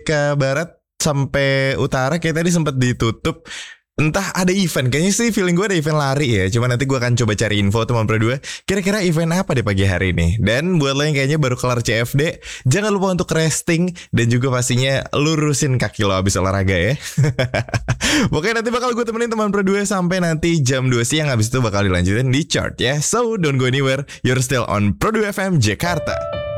Afrika Barat sampai utara kayak tadi sempat ditutup. Entah ada event, kayaknya sih feeling gue ada event lari ya. Cuma nanti gue akan coba cari info teman Pro 2. Kira-kira event apa deh pagi hari ini. Dan buat lo yang kayaknya baru kelar CFD, jangan lupa untuk resting. Dan juga pastinya lurusin kaki lo abis olahraga ya. Pokoknya nanti bakal gue temenin teman Pro 2 sampai nanti jam 2 siang. Abis itu bakal dilanjutin di chart ya. So don't go anywhere, you're still on Pro 2 FM Jakarta.